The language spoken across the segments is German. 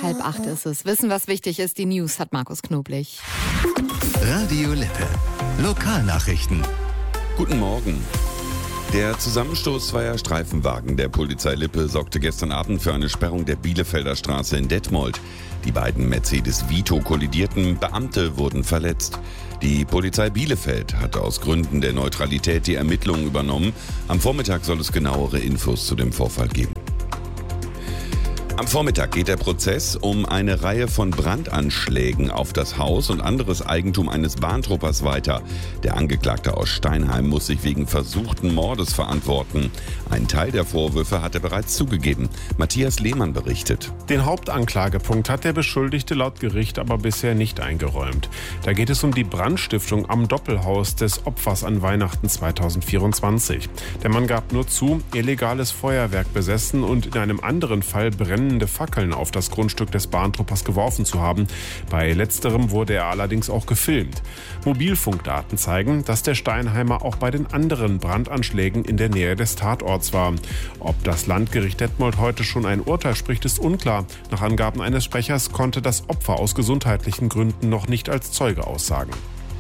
7:30 ist es. Wissen, was wichtig ist. Die News hat Markus Knoblich. Radio Lippe. Lokalnachrichten. Guten Morgen. Der Zusammenstoß zweier Streifenwagen der Polizei Lippe sorgte gestern Abend für eine Sperrung der Bielefelder Straße in Detmold. Die beiden Mercedes Vito kollidierten, Beamte wurden verletzt. Die Polizei Bielefeld hat aus Gründen der Neutralität die Ermittlungen übernommen. Am Vormittag soll es genauere Infos zu dem Vorfall geben. Am Vormittag geht der Prozess um eine Reihe von Brandanschlägen auf das Haus und anderes Eigentum eines Bahntruppers weiter. Der Angeklagte aus Steinheim muss sich wegen versuchten Mordes verantworten. Einen Teil der Vorwürfe hat er bereits zugegeben. Matthias Lehmann berichtet. Den Hauptanklagepunkt hat der Beschuldigte laut Gericht aber bisher nicht eingeräumt. Da geht es um die Brandstiftung am Doppelhaus des Opfers an Weihnachten 2024. Der Mann gab nur zu, illegales Feuerwerk besessen und in einem anderen Fall brennende Fackeln auf das Grundstück des Bahntruppers geworfen zu haben. Bei letzterem wurde er allerdings auch gefilmt. Mobilfunkdaten zeigen, dass der Steinheimer auch bei den anderen Brandanschlägen in der Nähe des Tatorts war. Ob das Landgericht Detmold heute schon ein Urteil spricht, ist unklar. Nach Angaben eines Sprechers konnte das Opfer aus gesundheitlichen Gründen noch nicht als Zeuge aussagen.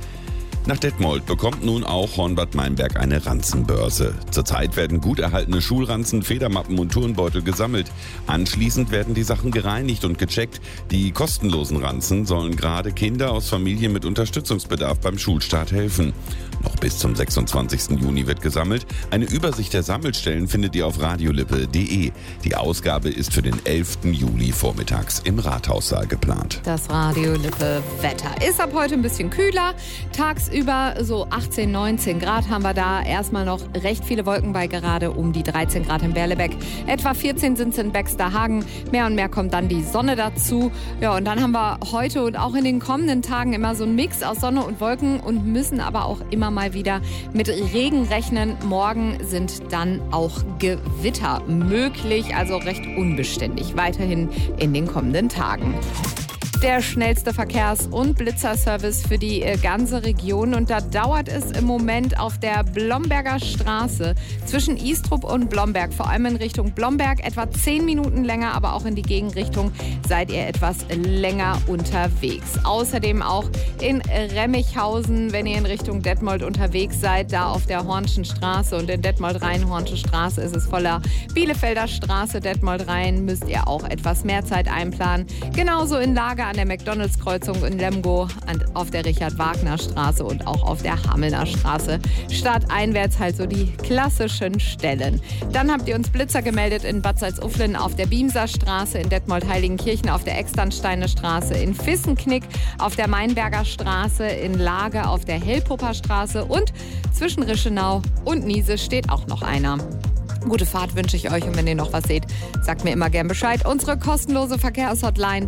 Nach Detmold bekommt nun auch Hornbad Meinberg eine Ranzenbörse. Zurzeit werden gut erhaltene Schulranzen, Federmappen und Turnbeutel gesammelt. Anschließend werden die Sachen gereinigt und gecheckt. Die kostenlosen Ranzen sollen gerade Kinder aus Familien mit Unterstützungsbedarf beim Schulstart helfen. Noch bis zum 26. Juni wird gesammelt. Eine Übersicht der Sammelstellen findet ihr auf radiolippe.de. Die Ausgabe ist für den 11. Juli vormittags im Rathaussaal geplant. Das Radio Lippe Wetter ist ab heute ein bisschen kühler. Tagsüber so 18, 19 Grad haben wir da. Erstmal noch recht viele Wolken bei gerade um die 13 Grad in Berlebeck. Etwa 14 sind es in Bexterhagen. Mehr und mehr kommt dann die Sonne dazu. Ja, und dann haben wir heute und auch in den kommenden Tagen immer so einen Mix aus Sonne und Wolken und müssen aber auch immer mal wieder mit Regen rechnen. Morgen sind dann auch Gewitter möglich, also recht unbeständig weiterhin in den kommenden Tagen. Der schnellste Verkehrs- und Blitzerservice für die ganze Region. Und da dauert es im Moment auf der Blomberger Straße zwischen Istrup und Blomberg, vor allem in Richtung Blomberg, etwa 10 Minuten länger, aber auch in die Gegenrichtung seid ihr etwas länger unterwegs. Außerdem auch in Remmichhausen, wenn ihr in Richtung Detmold unterwegs seid, da auf der Hornschen Straße und in Detmold-Rhein-Hornsche Straße ist es voller. Bielefelder Straße, Detmold-Rhein, müsst ihr auch etwas mehr Zeit einplanen. Genauso in Lager an der McDonalds-Kreuzung in Lemgo, auf der Richard-Wagner-Straße und auch auf der Hamelner Straße. Stadteinwärts halt so die klassischen Stellen. Dann habt ihr uns Blitzer gemeldet in Bad Salzuflen auf der Biemser Straße, in Detmold-Heiligenkirchen auf der Externsteiner Straße, in Vissenknick auf der Mainberger Straße, in Lage auf der Hellpupper Straße und zwischen Rischenau und Niese steht auch noch einer. Gute Fahrt wünsche ich euch und wenn ihr noch was seht, sagt mir immer gern Bescheid. Unsere kostenlose Verkehrshotline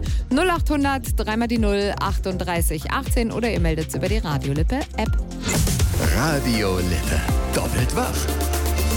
0800 3 die 0 38 18 oder ihr meldet es über die Radio Lippe App. Radio Lippe. Doppelt wach.